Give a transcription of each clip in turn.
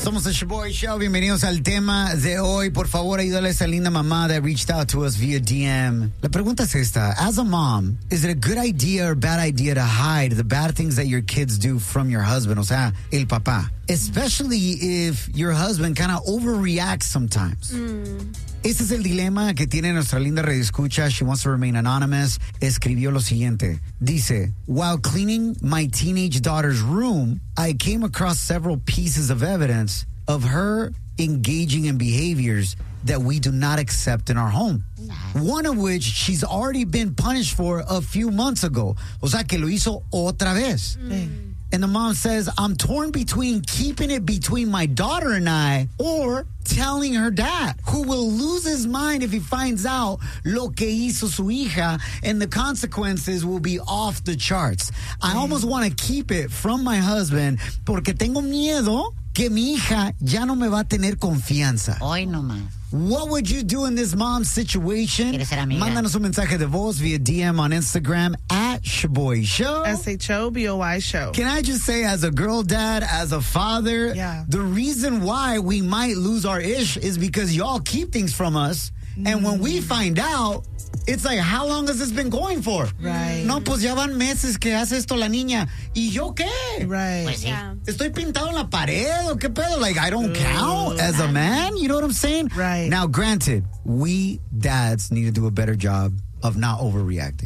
Somos el Shaboy Show. Bienvenidos al tema de hoy. Por favor, ayúdale a esa linda mamá that reached out to us via DM. La pregunta es esta. As a mom, is it a good idea or bad idea to hide the bad things that your kids do from your husband? O sea, el papá. Especially if your husband kind of overreacts sometimes. Este es el dilema que tiene nuestra linda redescucha. She wants to remain anonymous. Escribió lo siguiente. Dice, while cleaning my teenage daughter's room, I came across several pieces of evidence of her engaging in behaviors that we do not accept in our home. One of which she's already been punished for a few months ago. O sea, que lo hizo otra vez. And the mom says, I'm torn between keeping it between my daughter and I or telling her dad, who will lose his mind if he finds out lo que hizo su hija, and the consequences will be off the charts. I almost want to keep it from my husband porque tengo miedo que mi hija ya no me va a tener confianza. Hoy nomás. What would you do in this mom situation? ¿Quieres ser amiga? Mándanos un mensaje de voz via DM on Instagram at Shaboy Show. SHOBOY Show. Can I just say, as a girl dad, as a father, the reason why we might lose our ish is because y'all keep things from us. And when we find out, it's like, how long has this been going for? Right. No, pues ya van meses que hace esto la niña. ¿Y yo qué? Right. Pues sí. Yeah. ¿Estoy pintado en la pared o qué pedo? Like, I don't count as a man? You know what I'm saying? Right. Now, granted, we dads need to do a better job of not overreacting.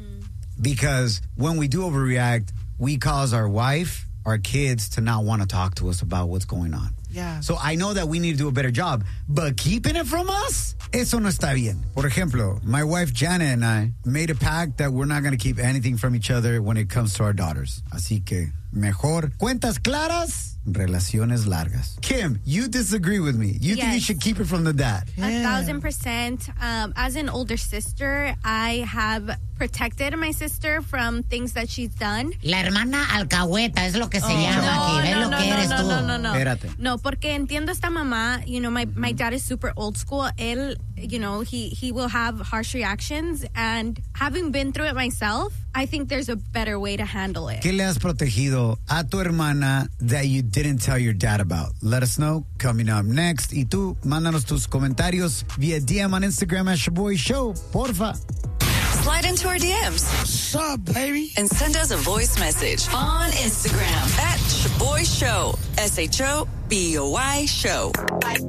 Because when we do overreact, we cause our wife, our kids to not want to talk to us about what's going on. Yeah. So I know that we need to do a better job, but keeping it from us, eso no está bien. Por ejemplo, my wife Janet and I made a pact that we're not going to keep anything from each other when it comes to our daughters. Así que mejor cuentas claras, relaciones largas. Kim, you disagree with me. You think you Yes. should keep it from the dad. 1,000%. As an older sister, I have protected my sister from things that she's done. La hermana alcahueta es lo que se llama aquí. ¿Ves lo que eres tú? No. Espérate. No, porque entiendo esta mamá. You know, my dad is super old school. Él, you know, he will have harsh reactions. And having been through it myself, I think there's a better way to handle it. ¿Qué le has protegido a tu hermana that you didn't tell your dad about? Let us know. Coming up next. Y tú, mándanos tus comentarios via DM on Instagram at Shaboy Show. Porfa. Slide into our DMs. What's up, baby? And send us a voice message on Instagram at Shaboy Show. SHOBOY Show.